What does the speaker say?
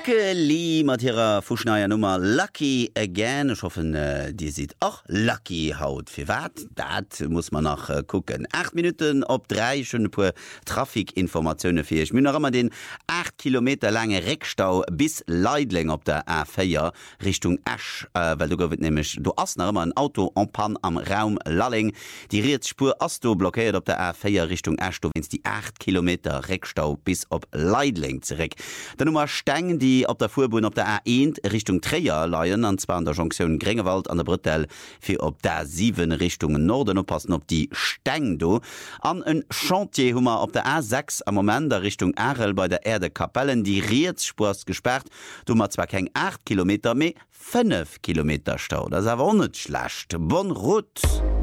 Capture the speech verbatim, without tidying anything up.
Kelly mat ihrer Fuschneier Nummer Lucky Again. Ich hoffe, äh, die sieht auch Lucky Haut. Für wat? Dat muss man noch äh, gucken. Acht Minuten ob drei, schon pur Trafikinformationen für ich. Ich noch immer den acht Kilometer lange Reckstau bis Leidling auf der A vier Richtung Asch, äh, weil du gehst nämlich, du hast noch immer ein Auto en Panne am Raum Lalling. Die Rätspur hast du blockiert auf der A vier Richtung Asch. Du wennst die acht Kilometer Reckstau bis auf Leidling zurück. Dann Nummer Stangen, die op der Fuhrbuhn op der A eins Richtung Träger leiien, an zwar an der Jonction Grengewald an der Brüttel fir op der sieben Richtung Norden oppassen op die Steng do. An een Chantier hummer op der A sechs am Moment der Richtung Arel bei der Erde Kapellen die Reetspurs gesperrt. Du mat zwar keng acht Kilometer méi fünf Kilometer Stau. Das awer net schlecht. Bon Route.